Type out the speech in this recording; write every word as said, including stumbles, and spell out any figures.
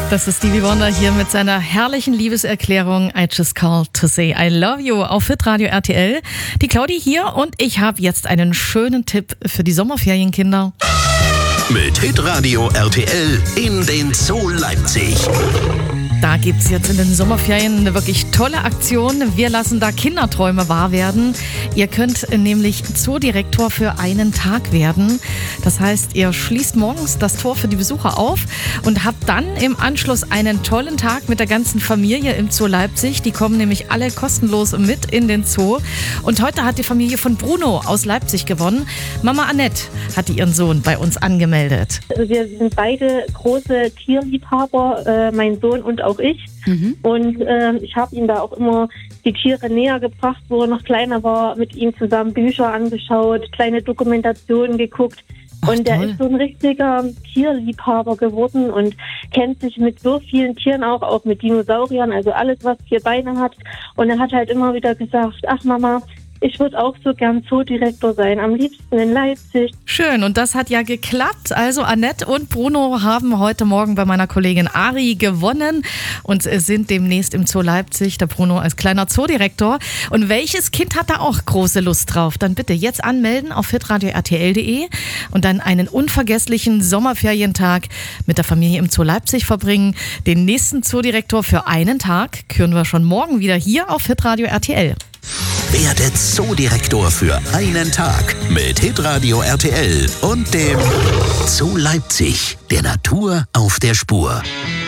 Das ist Stevie Wonder hier mit seiner herrlichen Liebeserklärung I just called to say I love you auf Hitradio R T L. Die Claudi hier und ich habe jetzt einen schönen Tipp für die Sommerferienkinder. Mit Hitradio R T L in den Zoo Leipzig. Da gibt es jetzt in den Sommerferien eine wirklich tolle Aktion. Wir lassen da Kinderträume wahr werden. Ihr könnt nämlich Zoodirektor für einen Tag werden. Das heißt, ihr schließt morgens das Tor für die Besucher auf und habt dann im Anschluss einen tollen Tag mit der ganzen Familie im Zoo Leipzig. Die kommen nämlich alle kostenlos mit in den Zoo. Und heute hat die Familie von Bruno aus Leipzig gewonnen. Mama Annette hatte ihren Sohn bei uns angemeldet. Also wir sind beide große Tierliebhaber, äh, mein Sohn und auch ich. Mhm. Und äh, ich habe ihm da auch immer die Tiere näher gebracht, wo er noch kleiner war, mit ihm zusammen Bücher angeschaut, kleine Dokumentationen geguckt. Ach, und der toll. Ist so ein richtiger Tierliebhaber geworden und kennt sich mit so vielen Tieren auch, auch mit Dinosauriern, also alles, was vier Beine hat. Und er hat halt immer wieder gesagt, ach Mama, ich würde auch so gern Zoodirektor sein, am liebsten in Leipzig. Schön, und das hat ja geklappt. Also Annette und Bruno haben heute Morgen bei meiner Kollegin Ari gewonnen und sind demnächst im Zoo Leipzig. Der Bruno als kleiner Zoodirektor. Und welches Kind hat da auch große Lust drauf? Dann bitte jetzt anmelden auf hitradio r t l punkt d e und dann einen unvergesslichen Sommerferientag mit der Familie im Zoo Leipzig verbringen. Den nächsten Zoodirektor für einen Tag küren wir schon morgen wieder hier auf Hitradio R T L. Werde Zoodirektor für einen Tag mit Hitradio R T L und dem Zoo Leipzig, der Natur auf der Spur.